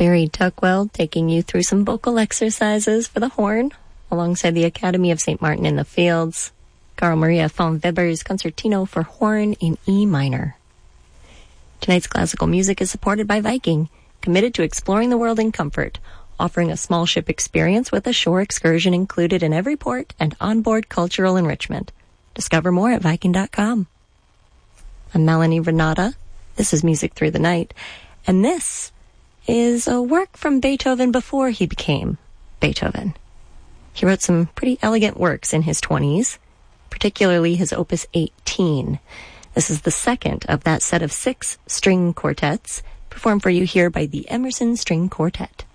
Barry Tuckwell taking you through some vocal exercises for the horn, alongside the Academy of St. Martin in the Fields, Carl Maria von Weber's Concertino for Horn in E minor. Tonight's classical music is supported by Viking, committed to exploring the world in comfort, offering a small ship experience with a shore excursion included in every port and onboard cultural enrichment. Discover more at Viking.com. I'm Melanie Renata. This is Music Through the Night, and this is a work from Beethoven before he became Beethoven. He wrote some pretty elegant works in his 20s, particularly his Opus 18. This is the second of that set of 6 string quartets, performed for you here by the Emerson String Quartet.